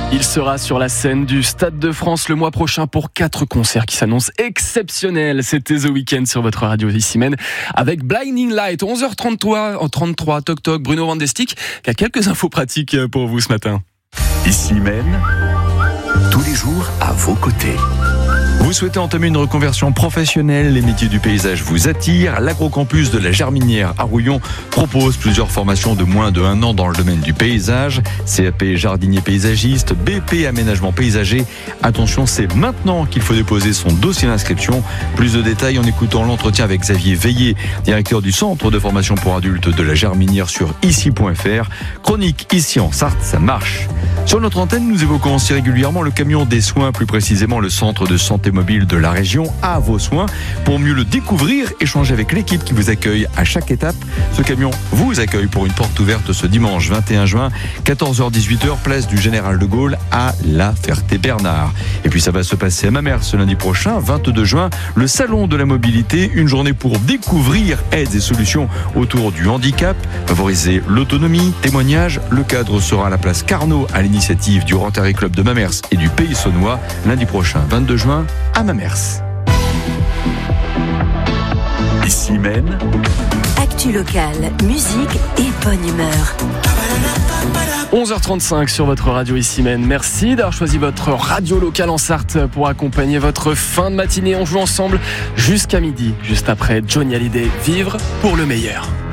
Il sera sur la scène du Stade de France le mois prochain pour 4 concerts qui s'annoncent exceptionnels. C'était The Weeknd sur votre radio ici même avec Blinding Light. 11h33, toc toc, Bruno Van Destik qui a quelques infos pratiques pour vous ce matin. Ici même, tous les jours à vos côtés. Vous souhaitez entamer une reconversion professionnelle, les métiers du paysage vous attirent. L'agrocampus de la Germinière à Rouillon propose plusieurs formations de moins de 1 an dans le domaine du paysage. CAP jardinier paysagiste, BP aménagement paysager. Attention, c'est maintenant qu'il faut déposer son dossier d'inscription. Plus de détails en écoutant l'entretien avec Xavier Veillé, directeur du centre de formation pour adultes de la Germinière sur ici.fr. Chronique ici en Sarthe, ça marche. Sur notre antenne, nous évoquons aussi régulièrement le camion des soins, plus précisément le centre de santé mobile de la région à vos soins. Pour mieux le découvrir, échanger avec l'équipe qui vous accueille à chaque étape. Ce camion vous accueille pour une porte ouverte ce dimanche 21 juin, 14h-18h, place du Général de Gaulle à La Ferté-Bernard. Et puis ça va se passer à Mamers ce lundi prochain, 22 juin, le salon de la mobilité, une journée pour découvrir aides et solutions autour du handicap, favoriser l'autonomie, témoignages. Le cadre sera à la place Carnot à l'initiative du Rotary Club de Mamers et du Pays Saunois, lundi prochain, 22 juin, à Mamers. Ici même, actu locale, musique et bonne humeur. 11h35 sur votre radio ici même. Merci d'avoir choisi votre radio locale en Sarthe pour accompagner votre fin de matinée. On joue ensemble jusqu'à midi, juste après Johnny Hallyday, Vivre pour le meilleur.